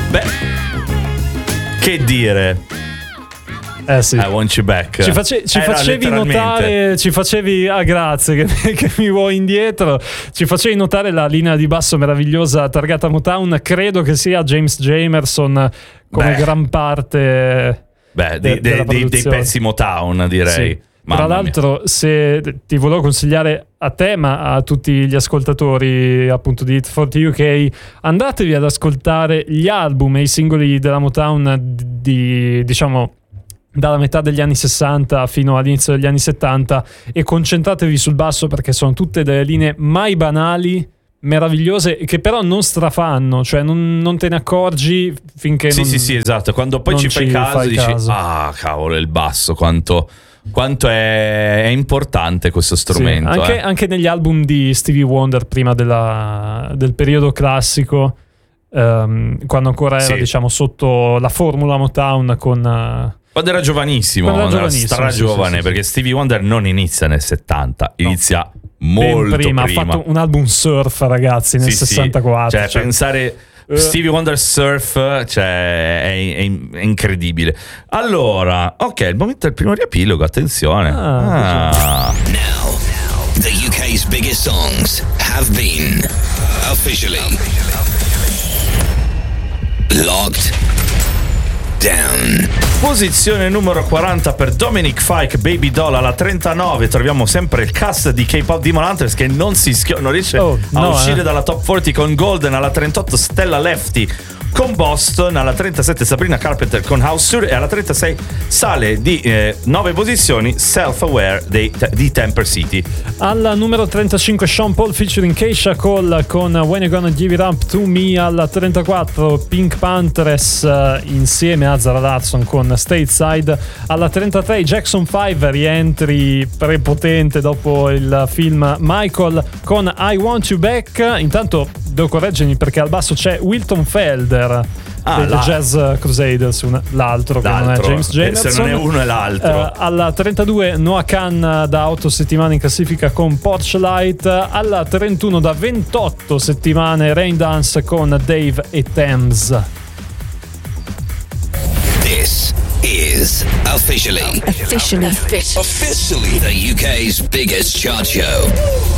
Beh, che dire? Sì. I want you back. Ci facevi notare, grazie che mi vuoi indietro. Ci facevi notare la linea di basso meravigliosa targata Motown. Credo che sia James Jamerson come gran parte dei pezzi Motown, direi. Sì. Tra l'altro, se ti volevo consigliare a te, ma a tutti gli ascoltatori appunto di Hit 40 UK, andatevi ad ascoltare gli album e i singoli della Motown diciamo dalla metà degli anni 60 fino all'inizio degli anni 70 e concentratevi sul basso, perché sono tutte delle linee mai banali, meravigliose, che però non strafanno, cioè non te ne accorgi finché sì, esatto, quando poi ci fai caso dici ah cavolo, il basso quanto è importante questo strumento. Sì, anche negli album di Stevie Wonder prima del periodo classico, quando ancora era diciamo sotto la formula Motown quando era giovanissimo, stragiovane, sì, perché Stevie Wonder non inizia nel 70, inizia molto prima. Ha fatto un album surf, ragazzi, nel 64. Cioè pensare Stevie Wonder surf, cioè è incredibile. Allora, ok, il momento del primo riepilogo, attenzione. Now, the UK's biggest songs have been officially locked down. Posizione numero 40 per Dominic Fike, Baby Doll. Alla 39 troviamo sempre il cast di K-Pop Demon Hunters che non riesce a uscire dalla top 40 con Golden. Alla 38 Stella Lefty con Boston. Alla 37 Sabrina Carpenter con House Tour. E alla 36 sale di 9 posizioni Self Aware di Temper City. Alla numero 35 Sean Paul featuring Keisha Cole con When You Gonna Give It Up To Me. Alla 34 Pink Panthers insieme a Zara Larsson con Stateside. Alla 33 Jackson 5, rientri prepotente dopo il film Michael con I Want You Back. Intanto devo correggermi perché al basso c'è Wilton Felder dei Jazz Crusaders, l'altro che non è James Jamerson. Se non è uno è l'altro. Alla 32 Noah Khan da 8 settimane in classifica con Porch Light. Alla 31 da 28 settimane Rain Dance con Dave e Thames. This is officially the UK's biggest chart show.